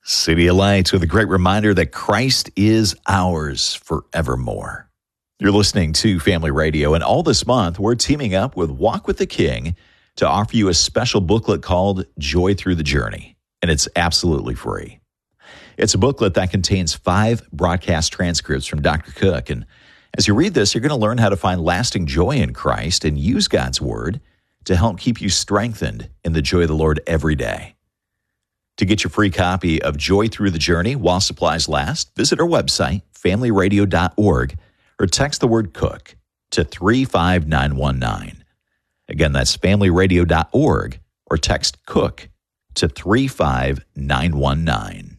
City of Lights with a great reminder that Christ is ours forevermore. You're listening to Family Radio, and all this month, we're teaming up with Walk with the King to offer you a special booklet called Joy Through the Journey, and it's absolutely free. It's a booklet that contains 5 broadcast transcripts from Dr. Cook, and as you read this, you're going to learn how to find lasting joy in Christ and use God's Word to help keep you strengthened in the joy of the Lord every day. To get your free copy of Joy Through the Journey while supplies last, visit our website, familyradio.org, or text the word COOK to 35919. Again, that's familyradio.org, or text COOK to 35919.